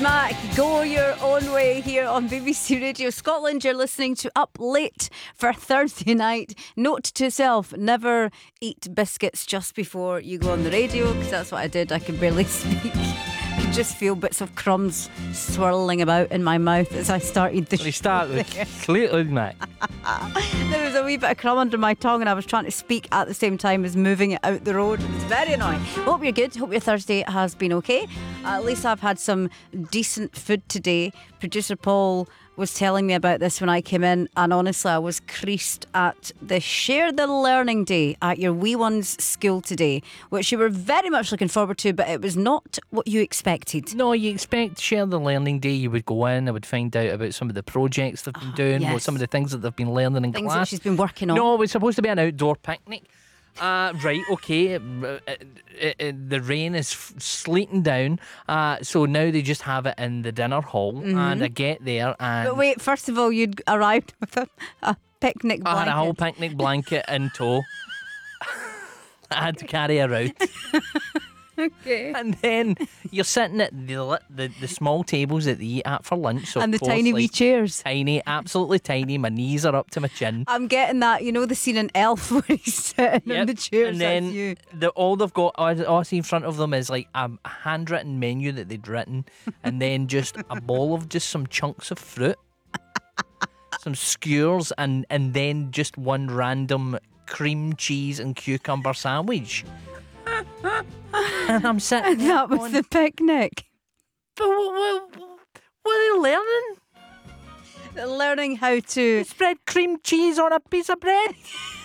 Mac, Go Your Own Way here on BBC Radio Scotland. You're listening to Up Late for Thursday night. Note to self, never eat biscuits just before you go on the radio, because that's what I did. I could barely speak. I could just feel bits of crumbs swirling about in my mouth as I started the show. We start with Fleetwood Mac. There was a wee bit of crumb under my tongue and I was trying to speak at the same time as moving it out the road. It was very annoying. Hope you're good. Hope your Thursday has been okay. At least I've had some decent food today. Producer Paul was telling me about this when I came in, and honestly I was creased at the Share the Learning Day at your wee one's school today, which you were very much looking forward to, but it was not what you expected. No, you expect Share the Learning Day. You would go in, I would find out about some of the projects they've been doing, or some of the things that they've been learning in things class. That she's been working on. No, it was supposed to be an outdoor picnic. Right, okay. The rain is sleeting down, so now they just have it in the dinner hall, and I get there and... But wait, first of all, you'd arrived with a picnic blanket. I had a whole picnic blanket in tow. I had to carry her out. Okay. And then you're sitting at the small tables that they eat at for lunch. So and the course, tiny wee chairs. Tiny, absolutely tiny. My knees are up to my chin. I'm getting that. You know the scene in Elf where he's sitting in the chairs. And then that's you. all they've got, all I see in front of them is like a handwritten menu that they'd written, and then just a bowl of just some chunks of fruit, some skewers, and then just one random cream cheese and cucumber sandwich. And I'm sitting there that was going, the picnic. But what are they learning? Learning how to Spread cream cheese on a piece of bread.